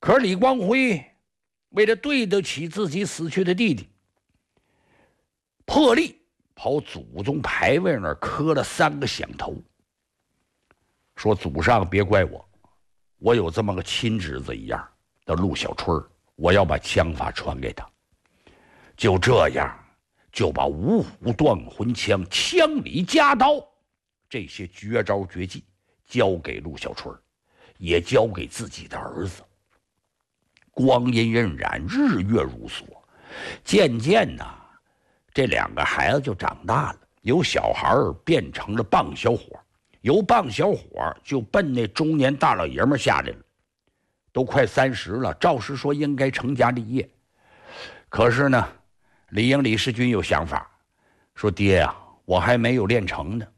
可是李光辉为了对得起自己死去的弟弟，破例跑祖宗牌位那儿磕了3个响头，说祖上别怪我，我有这么个亲侄子一样的陆小春，我要把枪法传给他。就这样，就把五虎断魂枪、枪里夹刀这些绝招绝技交给陆小春，也交给自己的儿子。光阴荏苒，日月如梭，渐渐呐，这2个孩子就长大了，由小孩变成了棒小伙，由棒小伙就奔那中年大老爷们下来了，都快30了，照实说应该成家立业。可是呢，李英、李世军有想法，说爹呀，我还没有练成呢，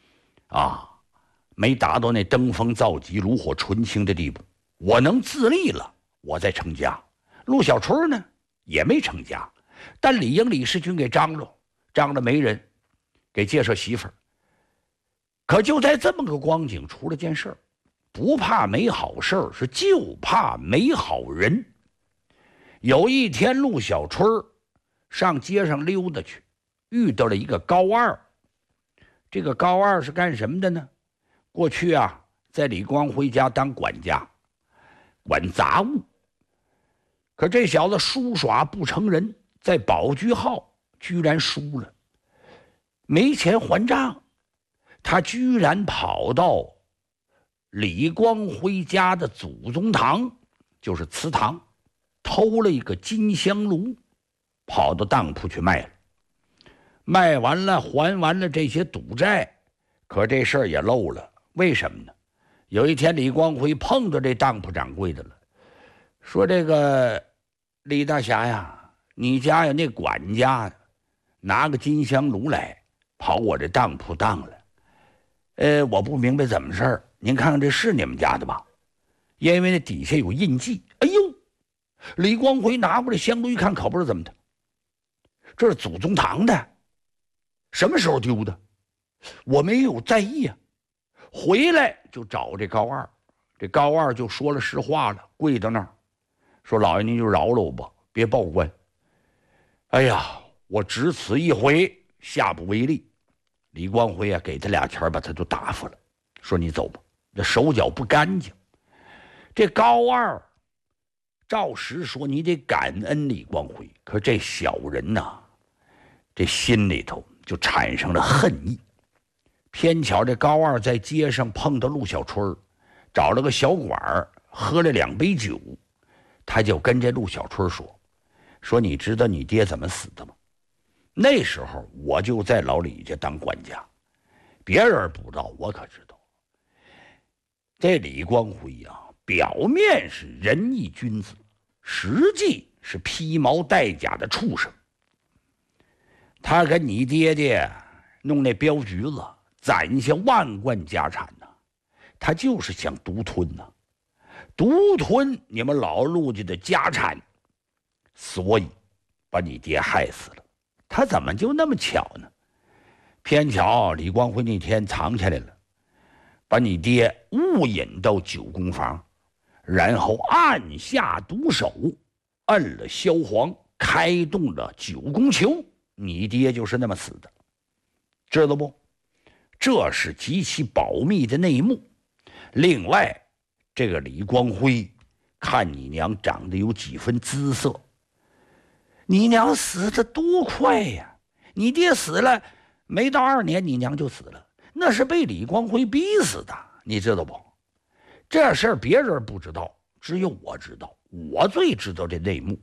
没达到那登峰造极、炉火纯青的地步，我能自立了，我再成家。陆小春呢也没成家，但李英、李世军给张罗媒人，给介绍媳妇儿。可就在这么个光景，出了件事儿，不怕没好事儿，是就怕没好人。有一天，陆小春上街上溜达去，遇到了一个高二。这个高二是干什么的呢？过去啊，在李光辉家当管家，管杂物。可这小子书耍不成人，在保居号居然输了，没钱还账，他居然跑到李光辉家的祖宗堂，就是祠堂，偷了一个金香炉，跑到当铺去卖了。卖完了，还完了这些赌债，可这事儿也漏了。为什么呢？有一天，李光辉碰到这当铺掌柜的了，说：“这个李大侠呀，你家有那管家拿个金香炉来，跑我这当铺当了。我不明白怎么事儿，您看看这是你们家的吧？因为那底下有印记。”哎呦，李光辉拿过来香炉一看，可不是怎么的，这是祖宗堂的，什么时候丢的？我没有在意啊。回来就找这高二，这高二就说了实话了，跪到那儿说：“老爷您就饶了我吧，别报官。哎呀，我只此一回，下不为例。”李光辉啊，给他俩钱，把他就打发了，说：“你走吧，这手脚不干净。”这高二照实说，你得感恩李光辉，可这小人呐，这心里头就产生了恨意。偏巧这高二在街上碰到陆小春，找了个小馆喝了2杯酒，他就跟这陆小春说：“你知道你爹怎么死的吗？那时候我就在老李家当管家，别人不知道，我可知道。这李光辉呀，表面是仁义君子，实际是披毛戴甲的畜生。他跟你爹爹弄那镖局子，攒下万贯家产呢，他就是想独吞呢，独吞你们老陆家的家产，所以把你爹害死了。他怎么就那么巧呢？偏巧李光辉那天藏起来了，把你爹误引到9宫房，然后按下毒手，摁了萧黄，开动了9宫球，你爹就是那么死的，知道不？这是极其保密的内幕。另外，这个李光辉看你娘长得有几分姿色，你娘死得多快呀！你爹死了没到2年，你娘就死了，那是被李光辉逼死的，你知道不？这事儿别人不知道，只有我知道，我最知道这内幕。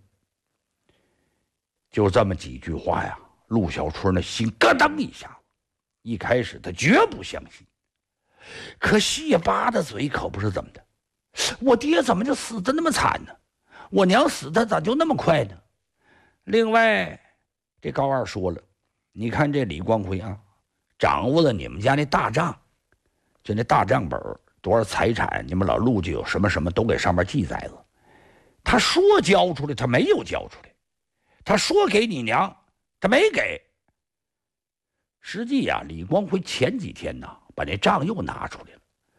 就这么几句话呀，陆小春的心咯噔一下，一开始他绝不相信，可谢巴的嘴可不是怎么的，我爹怎么就死得那么惨呢？我娘死的咋就那么快呢？另外，这高二说了，你看这李光辉啊，掌握了你们家那大账，就那大账本，多少财产，你们老陆家有什么什么都给上面记载了。他说交出来，他没有交出来；他说给你娘，他没给。实际呀，李光辉前几天呢，把那账又拿出来了，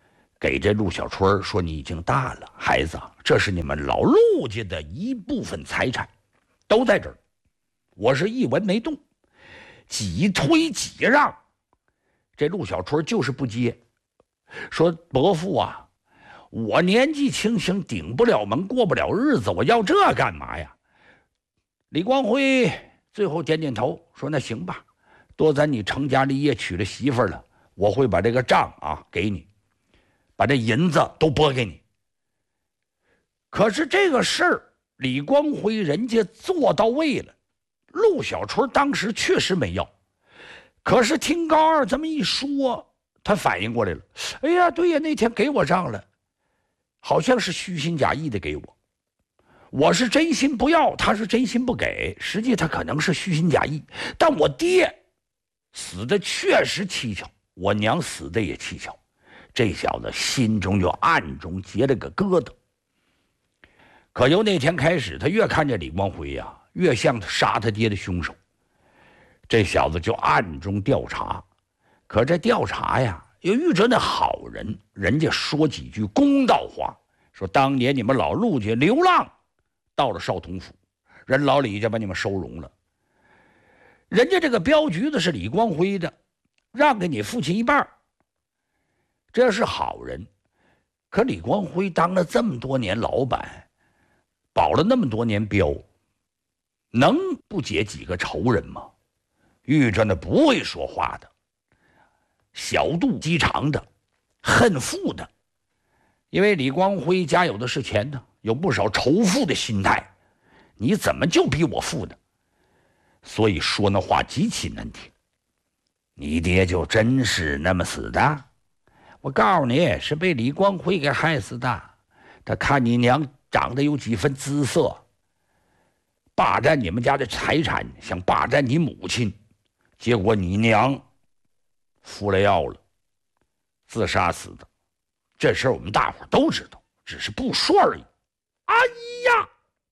给这陆小春说：“你已经大了，孩子，这是你们老陆家的一部分财产，都在这儿。我是一文没动，几推几让。”这陆小春就是不接，说：“伯父啊，我年纪轻轻，顶不了门，过不了日子，我要这干嘛呀？”李光辉最后点点头，说：“那行吧，多咱你成家立业，娶了媳妇了，我会把这个账给你，把这银子都拨给你。”可是这个事儿，李光辉人家做到位了，陆小春当时确实没要。可是听高二这么一说，他反应过来了，哎呀，对呀，那天给我账了，好像是虚心假意的给我。我是真心不要，他是真心不给，实际他可能是虚心假意。但我爹死的确实蹊跷，我娘死的也蹊跷，这小子心中就暗中结了个疙瘩。可由那天开始，他越看见李光辉呀，越像他杀他爹的凶手。这小子就暗中调查，可这调查呀，又遇着那好人，人家说几句公道话，说当年你们老陆家流浪到了少统府，人老李家把你们收容了，人家这个镖局子是李光辉的，让给你父亲一半，这是好人。可李光辉当了这么多年老板，保了那么多年镖，能不结几个仇人吗？遇着那不会说话的，小肚鸡肠的，恨富的。因为李光辉家有的是钱呢，有不少仇富的心态，你怎么就比我富呢？所以说那话极其难听。你爹就真是那么死的？我告诉你，是被李光辉给害死的。他看你娘长得有几分姿色，霸占你们家的财产，想霸占你母亲，结果你娘服了药了，自杀死的。这事儿我们大伙都知道，只是不说而已。哎呀，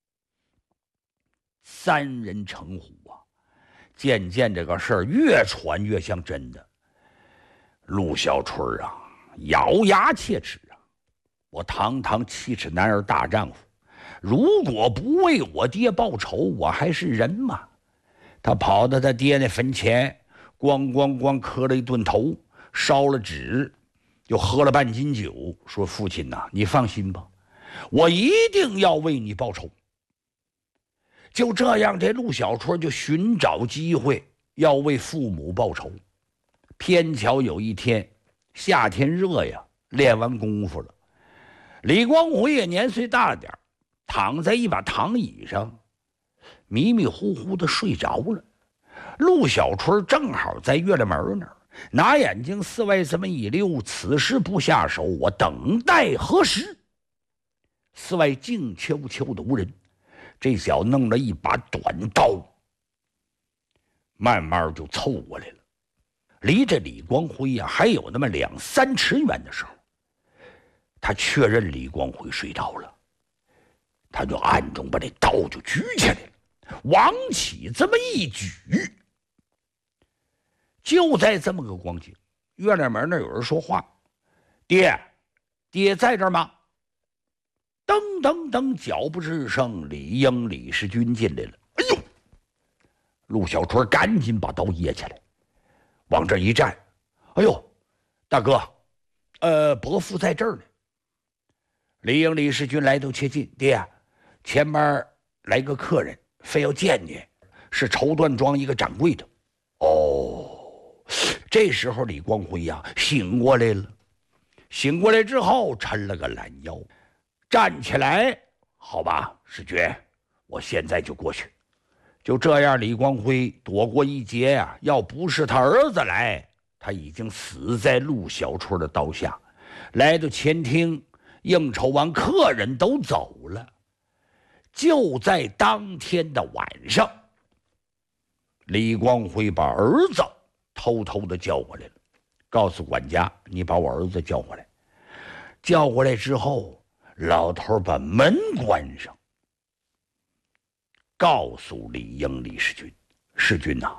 三人成虎啊！渐渐这个事儿越传越像真的。陆小春啊，咬牙切齿啊！我堂堂7尺男儿大丈夫，如果不为我爹报仇，我还是人吗？他跑到他爹那坟前，咣磕了一顿头，烧了纸，又喝了半斤酒，说：“父亲呐，你放心吧，我一定要为你报仇。”就这样，这陆小春就寻找机会要为父母报仇。偏巧有一天，夏天热呀，练完功夫了，李光辉也年岁大了点，躺在一把躺椅上，迷迷糊糊的睡着了。陆小春正好在月亮门那儿，拿眼睛四外这么一溜，此时不下手，我等待何时？寺外静悄悄的无人，这小子弄了一把短刀，慢慢就凑过来了。离着李光辉呀，还有那么2、3尺远的时候，他确认李光辉睡着了，他就暗中把这刀就举起来了，往起这么一举。就在这么个光景，月亮门那有人说话：“爹在这儿吗？”噔噔噔，脚步之声，李英、李世军进来了。哎呦！陆小春赶紧把刀掖起来，往这一站。哎呦，大哥，伯父在这儿呢。李英、李世军来都切近，爹，前边来个客人，非要见你，是绸缎庄一个掌柜的。哦，这时候李光辉呀醒过来了，醒过来之后抻了个懒腰，站起来，好吧，世军，我现在就过去。就这样，李光辉躲过一劫呀！要不是他儿子来，他已经死在陆小春的刀下。来到前厅，应酬完，客人都走了。就在当天的晚上，李光辉把儿子偷偷的叫过来了，告诉管家：“你把我儿子叫过来。”叫过来之后，老头把门关上，告诉李英、李世军：“世军呐，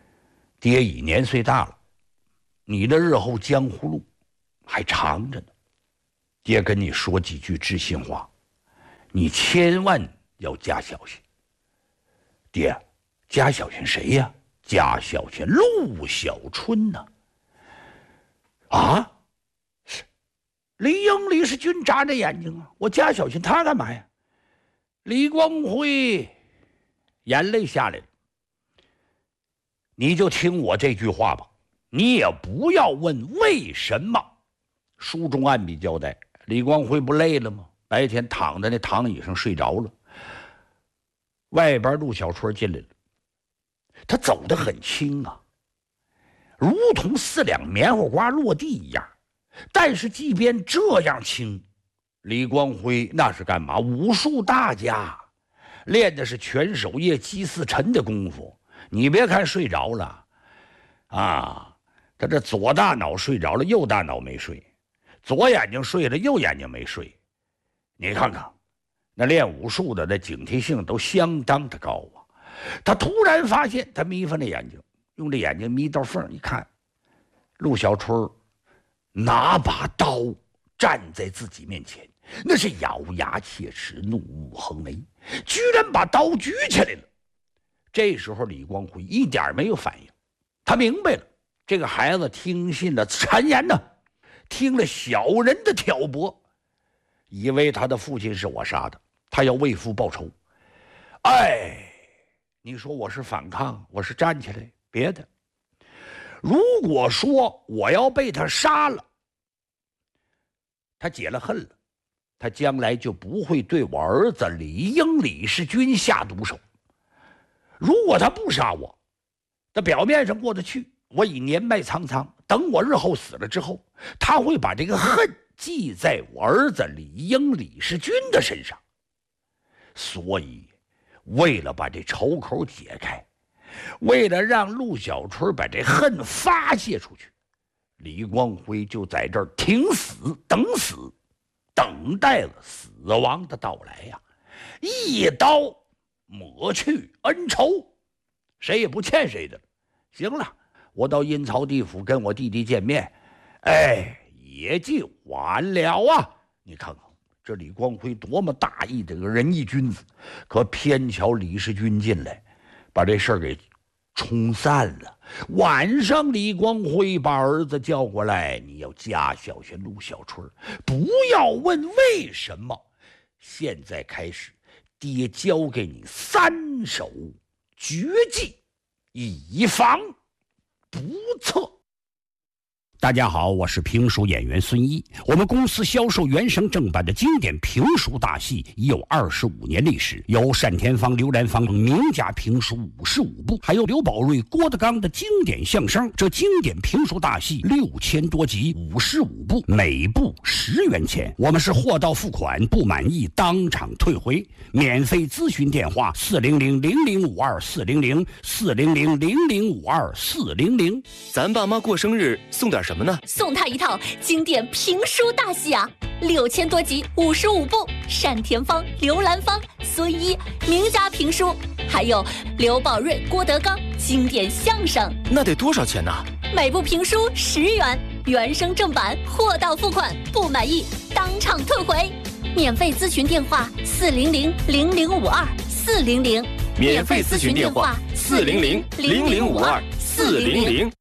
爹已年岁大了，你的日后江湖路还长着呢。 爹跟你说几句知心话，你千万要加小心。爹，加小心谁呀？加小心陆小春呐！啊！李英、李世军眨着眼睛啊，我加小心他干嘛呀？李光辉眼泪下来了。你就听我这句话吧，你也不要问为什么。书中暗笔交代，李光辉不累了吗？白天躺在那躺椅上睡着了。外边陆小春进来了，他走得很轻啊，如同4两棉花瓜落地一样。但是即便这样轻，李光辉那是干嘛？武术大家，练的是拳手业击四沉的功夫。你别看睡着了啊，他这左大脑睡着了，右大脑没睡，左眼睛睡了，右眼睛没睡。你看看那练武术的那警惕性都相当的高啊。他突然发现，他眯翻了眼睛，用这眼睛眯到缝一看，陆小春拿把刀站在自己面前，那是咬牙切齿，怒目横眉，居然把刀举起来了。这时候李光辉一点没有反应，他明白了，这个孩子听信了谗言呢，听了小人的挑拨，以为他的父亲是我杀的，他要为父报仇。哎，你说我是反抗，我是站起来，别的。如果说我要被他杀了，他解了恨了，他将来就不会对我儿子李英、李世军下毒手。如果他不杀我，他表面上过得去，我已年迈苍苍，等我日后死了之后，他会把这个恨记在我儿子李英、李世军的身上。所以为了把这仇口解开，为了让陆小春把这恨发泄出去，李光辉就在这儿挺死等死，等待了死亡的到来呀，一刀抹去恩仇，谁也不欠谁的了。行了，我到阴曹地府跟我弟弟见面，也就完了啊。你看看这李光辉多么大义的个仁义君子，可偏巧李世军进来，把这事儿给冲散了。晚上李光辉把儿子叫过来，你要加小心陆小春，不要问为什么。现在开始，爹教给你3手绝技，以防不测。大家好，我是评书演员孙一。我们公司销售原声正版的经典评书大戏已有25年历史，有单田芳、刘兰芳等名家评书55部，还有刘宝瑞、郭德纲的经典相声。这经典评书大戏6000多集，55部，每部10元钱。我们是货到付款，不满意当场退回。免费咨询电话400-0052-400，400-0052-400。 咱爸妈过生日送点什么呢？ 送他一套经典评书大戏啊，6000多集，55部，单田芳、刘兰芳、孙一名家评书，还有刘宝瑞、郭德纲经典相声。 那得多少钱呢？ 每部评书10元，原声正版，货到付款，不满意当场退回。免费咨询电话400-0052-400， 免费咨询电话400-0052-400。